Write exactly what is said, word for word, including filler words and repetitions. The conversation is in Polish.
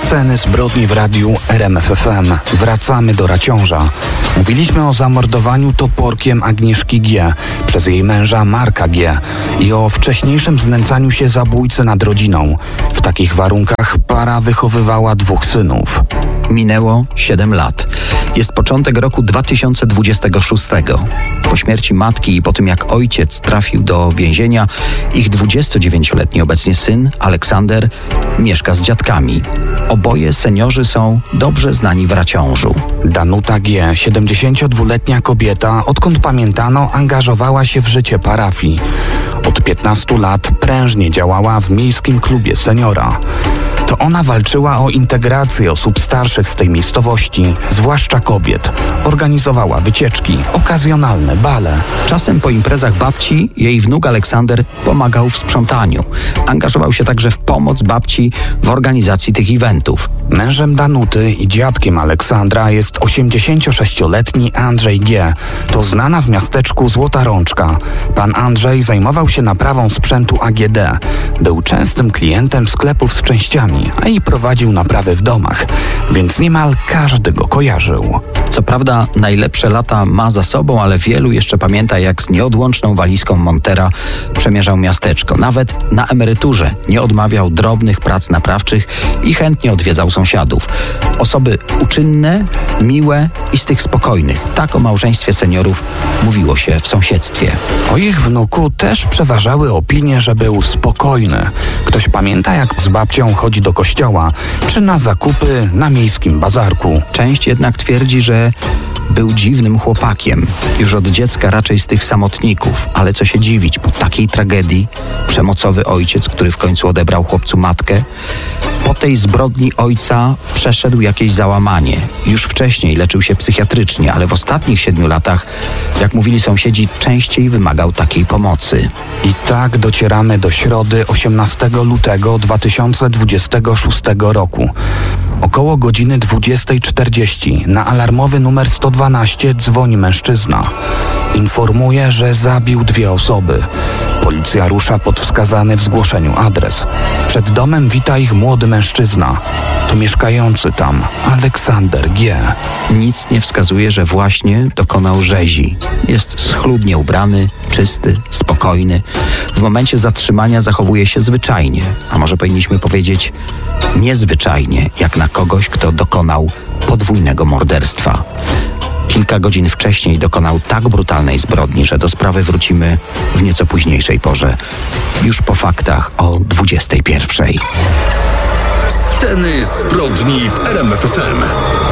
Sceny zbrodni w radiu R M F F M. Wracamy do Raciąża. Mówiliśmy o zamordowaniu toporkiem Agnieszki G. przez jej męża Marka G. i o wcześniejszym znęcaniu się zabójcy nad rodziną. W takich warunkach para wychowywała dwóch synów. Minęło siedem lat. Jest początek roku dwa tysiące dwudziestego szóstego. Po śmierci matki i po tym, jak ojciec trafił do więzienia, ich dwudziestodziewięcioletni obecnie syn, Aleksander, mieszka z dziadkami. Oboje seniorzy są dobrze znani w Raciążu. Danuta G., siedemdziesięciodwuletnia kobieta, odkąd pamiętano, angażowała się w życie parafii. Od piętnastu lat prężnie działała w miejskim klubie seniora. To ona walczyła o integrację osób starszych z tej miejscowości, zwłaszcza kobiet. Organizowała wycieczki, okazjonalne bale. Czasem po imprezach babci jej wnuk Aleksander pomagał w sprzątaniu. Angażował się także w pomoc babci w organizacji tych eventów. Mężem Danuty i dziadkiem Aleksandra jest osiemdziesięciosześcioletni Andrzej G. To znana w miasteczku Złota Rączka. Pan Andrzej zajmował się naprawą sprzętu A G D. Był częstym klientem sklepów z częściami, a i prowadził naprawy w domach, więc niemal każdy go kojarzył. Co prawda najlepsze lata ma za sobą, ale wielu jeszcze pamięta, jak z nieodłączną walizką Montera przemierzał miasteczko. Nawet na emeryturze nie odmawiał drobnych prac naprawczych i chętnie odwiedzał sąsiadów. Osoby uczynne, miłe i z tych spokojnych. Tak o małżeństwie seniorów mówiło się w sąsiedztwie. O ich wnuku też przeważały opinie, że był spokojny. Ktoś pamięta, jak z babcią chodzi do kościoła, czy na zakupy na miejskim bazarku. Część jednak twierdzi, że był dziwnym chłopakiem. Już od dziecka raczej z tych samotników. Ale co się dziwić, po takiej tragedii, przemocowy ojciec, który w końcu odebrał chłopcu matkę, po tej zbrodni ojca przeszedł jakieś załamanie. Już wcześniej leczył się psychiatrycznie, ale w ostatnich siedmiu latach, jak mówili sąsiedzi, częściej wymagał takiej pomocy. I tak docieramy do środy osiemnastego lutego dwa tysiące dwudziestego szóstego roku. Około godziny dwudziestej czterdzieści na alarmowy numer sto dwanaście dzwoni mężczyzna. Informuje, że zabił dwie osoby. Policja rusza pod wskazany w zgłoszeniu adres. Przed domem wita ich młody mężczyzna. To mieszkający tam Aleksander G. Nic nie wskazuje, że właśnie dokonał rzezi. Jest schludnie ubrany, czysty, spokojny. W momencie zatrzymania zachowuje się zwyczajnie, a może powinniśmy powiedzieć niezwyczajnie, jak na kogoś, kto dokonał podwójnego morderstwa. Kilka godzin wcześniej dokonał tak brutalnej zbrodni, że do sprawy wrócimy w nieco późniejszej porze. Już po faktach o dwudziestej pierwszej. Sceny zbrodni w R M F F M.